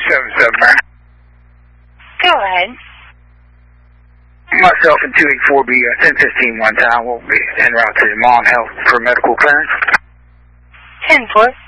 277, man. Go ahead. Myself and 284B 1015 one time will be en route to Mon Health for medical clearance. 10-4.